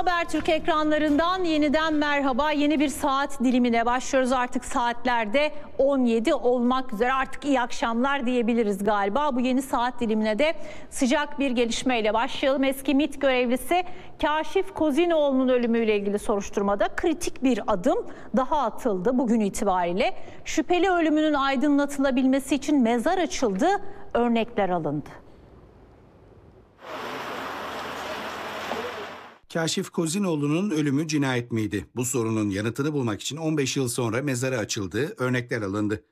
Habertürk ekranlarından yeniden merhaba. Yeni bir saat dilimine başlıyoruz. Artık saatlerde 17 olmak üzere. Artık iyi akşamlar diyebiliriz galiba. Bu yeni saat dilimine de sıcak bir gelişmeyle başlayalım. Eski MİT görevlisi Kaşif Kozinoğlu'nun ölümüyle ilgili soruşturmada kritik bir adım daha atıldı bugün itibariyle. Şüpheli ölümünün aydınlatılabilmesi için mezar açıldı, örnekler alındı. Kaşif Kozinoğlu'nun ölümü cinayet miydi? Bu sorunun yanıtını bulmak için 15 yıl sonra mezarı açıldı, örnekler alındı.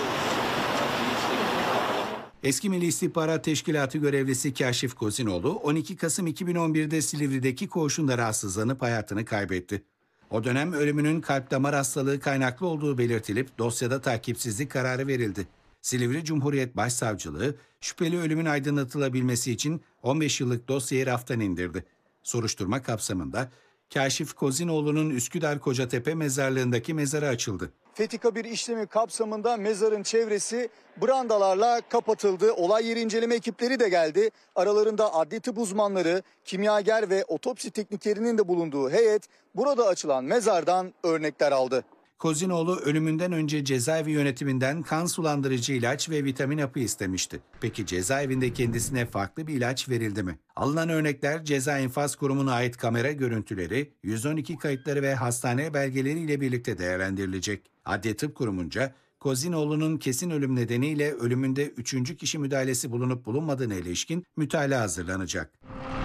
Eski Milli İstihbarat Teşkilatı görevlisi Kaşif Kozinoğlu, 12 Kasım 2011'de Silivri'deki koğuşunda rahatsızlanıp hayatını kaybetti. O dönem ölümünün kalp damar hastalığı kaynaklı olduğu belirtilip dosyada takipsizlik kararı verildi. Silivri Cumhuriyet Başsavcılığı, şüpheli ölümün aydınlatılabilmesi için 15 yıllık dosyayı raftan indirdi. Soruşturma kapsamında Kaşif Kozinoğlu'nun Üsküdar Kocatepe mezarlığındaki mezarı açıldı. Fethi Kabir işlemi kapsamında mezarın çevresi brandalarla kapatıldı. Olay yeri inceleme ekipleri de geldi. Aralarında adli tıp uzmanları, kimyager ve otopsi tekniklerinin de bulunduğu heyet burada açılan mezardan örnekler aldı. Kozinoğlu ölümünden önce cezaevi yönetiminden kan sulandırıcı ilaç ve vitamin hapı istemişti. Peki cezaevinde kendisine farklı bir ilaç verildi mi? Alınan örnekler Ceza İnfaz Kurumu'na ait kamera görüntüleri, 112 kayıtları ve hastane belgeleriyle birlikte değerlendirilecek. Adli Tıp Kurumunca Kozinoğlu'nun kesin ölüm nedeniyle ölümünde 3. kişi müdahalesi bulunup bulunmadığına ilişkin mütalaa hazırlanacak.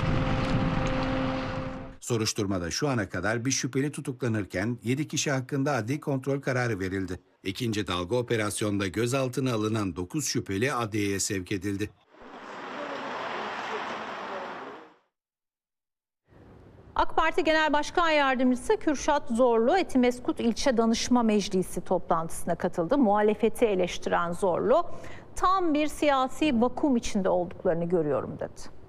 Soruşturmada şu ana kadar bir şüpheli tutuklanırken 7 kişi hakkında adli kontrol kararı verildi. İkinci dalga operasyonda gözaltına alınan 9 şüpheli adliyeye sevk edildi. AK Parti Genel Başkan Yardımcısı Kürşat Zorlu, Etimeskut İlçe Danışma Meclisi toplantısına katıldı. Muhalefeti eleştiren Zorlu, tam bir siyasi vakum içinde olduklarını görüyorum dedi.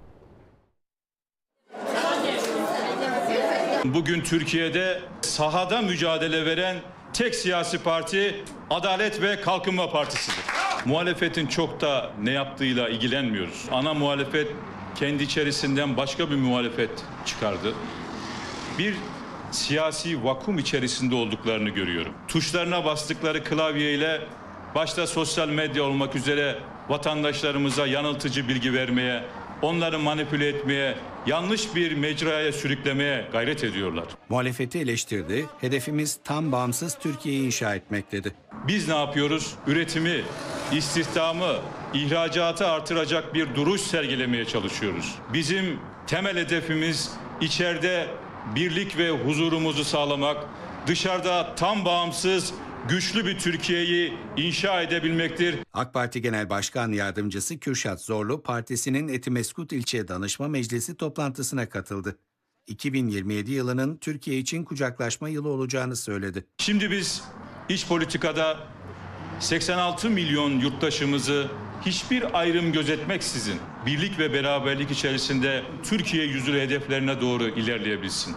Bugün Türkiye'de sahada mücadele veren tek siyasi parti Adalet ve Kalkınma Partisi'dir. Muhalefetin çok da ne yaptığıyla ilgilenmiyoruz. Ana muhalefet kendi içerisinden başka bir muhalefet çıkardı. Bir siyasi vakum içerisinde olduklarını görüyorum. Tuşlarına bastıkları klavyeyle başta sosyal medya olmak üzere vatandaşlarımıza yanıltıcı bilgi vermeye, onları manipüle etmeye, yanlış bir mecraya sürüklemeye gayret ediyorlar. Muhalefeti eleştirdi, hedefimiz tam bağımsız Türkiye'yi inşa etmek dedi. Biz ne yapıyoruz? Üretimi, istihdamı, ihracatı artıracak bir duruş sergilemeye çalışıyoruz. Bizim temel hedefimiz içeride birlik ve huzurumuzu sağlamak, dışarıda tam bağımsız, güçlü bir Türkiye'yi inşa edebilmektir. AK Parti Genel Başkan Yardımcısı Kürşat Zorlu, partisinin Etimeskut İlçe Danışma Meclisi toplantısına katıldı. 2027 yılının Türkiye için kucaklaşma yılı olacağını söyledi. Şimdi biz iç politikada 86 milyon yurttaşımızı hiçbir ayrım gözetmeksizin birlik ve beraberlik içerisinde Türkiye yüzü hedeflerine doğru ilerleyebilsin.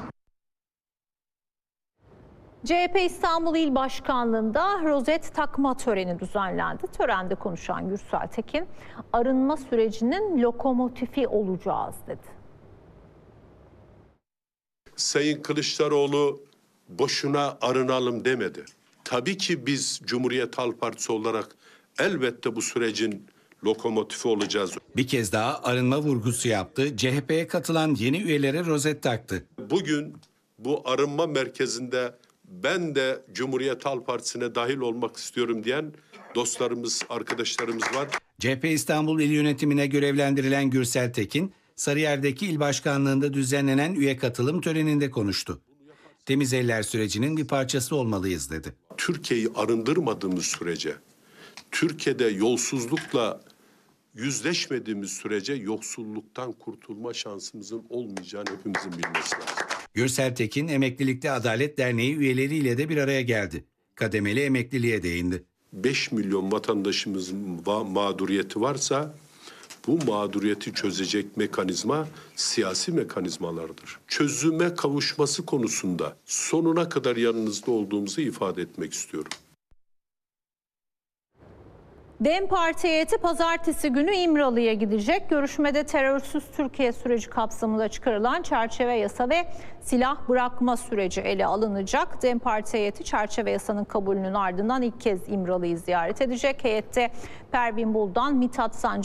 CHP İstanbul İl Başkanlığı'nda rozet takma töreni düzenlendi. Törende konuşan Gürsel Tekin, arınma sürecinin lokomotifi olacağız dedi. Sayın Kılıçdaroğlu boşuna arınalım demedi. Tabii ki biz Cumhuriyet Halk Partisi olarak elbette bu sürecin lokomotifi olacağız. Bir kez daha arınma vurgusu yaptı. CHP'ye katılan yeni üyelere rozet taktı. Bugün bu arınma merkezinde ben de Cumhuriyet Halk Partisi'ne dahil olmak istiyorum diyen dostlarımız, arkadaşlarımız var. CHP İstanbul İl Yönetimine görevlendirilen Gürsel Tekin, Sarıyer'deki il başkanlığında düzenlenen üye katılım töreninde konuştu. Temiz eller sürecinin bir parçası olmalıyız dedi. Türkiye'yi arındırmadığımız sürece, Türkiye'de yolsuzlukla yüzleşmediğimiz sürece yoksulluktan kurtulma şansımızın olmayacağını hepimizin bilmesi lazım. Gürsel Tekin, Emeklilikte Adalet Derneği üyeleriyle de bir araya geldi. Kademeli emekliliğe değindi. 5 milyon vatandaşımızın mağduriyeti varsa bu mağduriyeti çözecek mekanizma siyasi mekanizmalardır. Çözüme kavuşması konusunda sonuna kadar yanınızda olduğumuzu ifade etmek istiyorum. DEM Parti heyeti pazartesi günü İmralı'ya gidecek. Görüşmede terörsüz Türkiye süreci kapsamında çıkarılan çerçeve yasa ve silah bırakma süreci ele alınacak. DEM Parti heyeti çerçeve yasanın kabulünün ardından ilk kez İmralı'yı ziyaret edecek. Heyette Pervin Buldan, Mithat Sancar